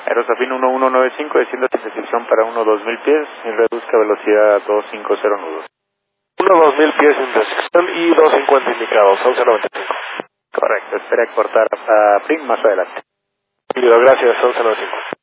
Aerosafin 1195, descienda sin restricción para 1-2000 pies y reduzca velocidad a 250 nudos. 1-2000 pies sin restricción y 250 indicados, 1195. Correcto, espera cortar hasta PRIM más adelante. Gracias, 1195.